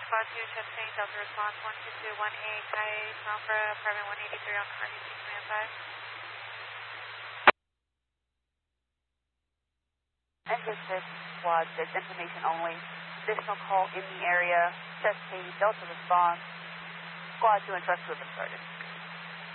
Squad 2, Chesney, Delta response 12218, Kai Alpha, apartment 183 on RDC Command 5. Engine 6 Squad 6, information only. Additional call in the area. Chesney, Delta response. Squad 2 and Trust have been started.